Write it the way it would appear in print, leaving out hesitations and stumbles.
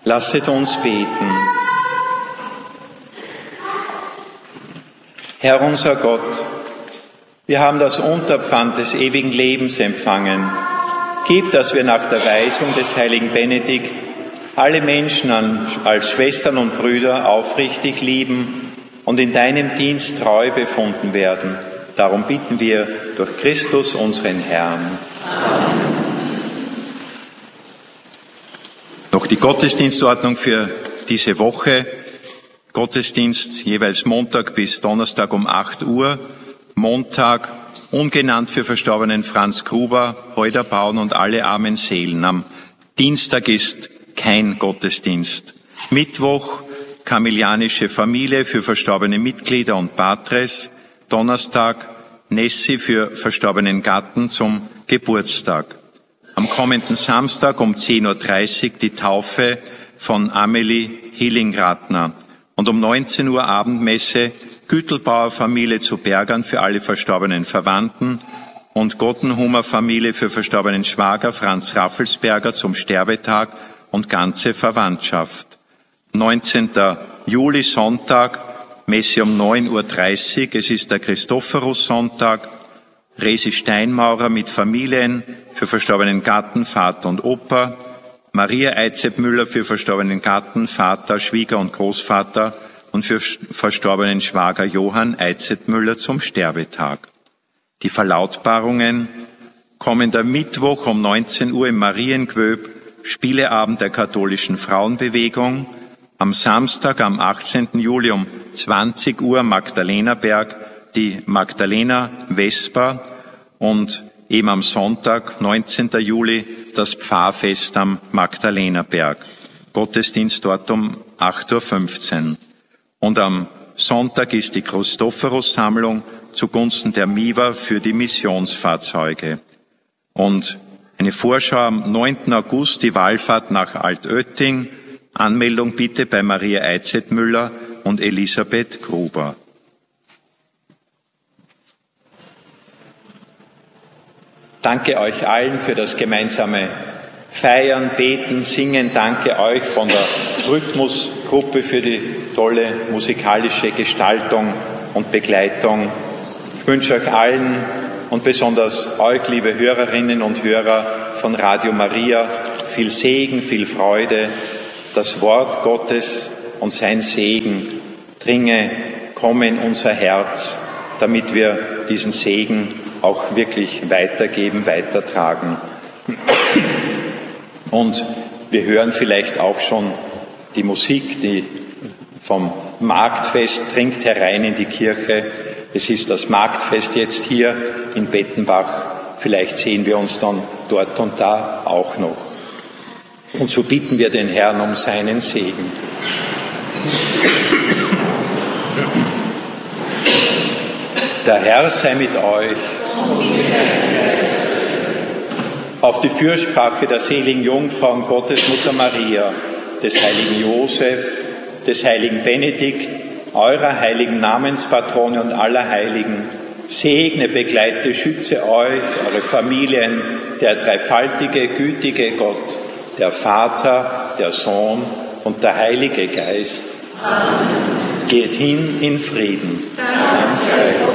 Lasset uns beten. Herr unser Gott, wir haben das Unterpfand des ewigen Lebens empfangen. Gib, dass wir nach der Weisung des heiligen Benedikt alle Menschen als Schwestern und Brüder aufrichtig lieben und in deinem Dienst treu befunden werden. Darum bitten wir durch Christus, unseren Herrn. Amen. Noch die Gottesdienstordnung für diese Woche. Gottesdienst jeweils Montag bis Donnerstag um 8 Uhr. Montag ungenannt für verstorbenen Franz Gruber, Heuder Bauen und alle armen Seelen. Am Dienstag ist kein Gottesdienst. Mittwoch kamilianische Familie für verstorbene Mitglieder und Patres. Donnerstag Nessi für verstorbenen Gatten zum Geburtstag. Am kommenden Samstag um 10.30 Uhr die Taufe von Amelie Hillingratner und um 19 Uhr Abendmesse Gütelbauer Familie zu Bergern für alle verstorbenen Verwandten und Gottenhumer Familie für verstorbenen Schwager Franz Raffelsberger zum Sterbetag und ganze Verwandtschaft. 19. Juli Sonntag, Messe um 9.30 Uhr, es ist der Christophorus-Sonntag, Resi Steinmaurer mit Familien für verstorbenen Gatten, Vater und Opa, Maria Eizettmüller für verstorbenen Gatten, Vater, Schwieger und Großvater und für verstorbenen Schwager Johann Eizettmüller zum Sterbetag. Die Verlautbarungen: kommender Mittwoch um 19 Uhr im Mariengewölb, Spieleabend der katholischen Frauenbewegung, am Samstag, am 18. Juli um 20 Uhr Magdalenerberg, die Magdalena Vesper und eben am Sonntag, 19. Juli, das Pfarrfest am Magdalenerberg. Gottesdienst dort um 8.15 Uhr. Und am Sonntag ist die Christophorus-Sammlung zugunsten der MIVA für die Missionsfahrzeuge. Und eine Vorschau am 9. August, die Wallfahrt nach Altötting. Anmeldung bitte bei Maria Eizettmüller und Elisabeth Gruber. Danke euch allen für das gemeinsame Feiern, Beten, Singen. Danke euch von der Rhythmusgruppe für die tolle musikalische Gestaltung und Begleitung. Ich wünsche euch allen und besonders euch, liebe Hörerinnen und Hörer von Radio Maria, viel Segen, viel Freude. Das Wort Gottes und sein Segen komme in unser Herz, damit wir diesen Segen auch wirklich weitergeben, weitertragen. Und wir hören vielleicht auch schon die Musik, die vom Marktfest dringt herein in die Kirche. Es ist das Marktfest jetzt hier in Bettenbach. Vielleicht sehen wir uns dann dort und da auch noch. Und so bitten wir den Herrn um seinen Segen. Der Herr sei mit euch. Auf die Fürsprache der seligen Jungfrau und Gottesmutter Maria, des heiligen Josef, des heiligen Benedikt, eurer heiligen Namenspatrone und aller Heiligen, segne, begleite, schütze euch, eure Familien, der dreifaltige, gütige Gott, der Vater, der Sohn und der Heilige Geist. Amen. Geht hin in Frieden. Dank sei Gott.